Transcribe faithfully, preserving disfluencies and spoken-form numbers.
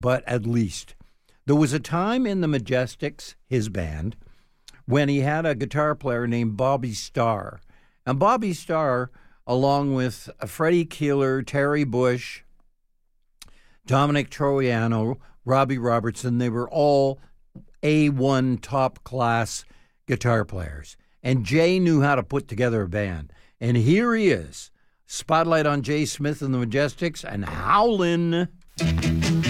but at least. There was a time in the Majestics, his band, when he had a guitar player named Bobby Starr. And Bobby Starr, along with Freddie Keeler, Terry Bush, Dominic Troiano, Robbie Robertson, they were all A one top-class guitar players. And Jay knew how to put together a band. And here he is, spotlight on Jay Smith and the Majestics and Howlin'.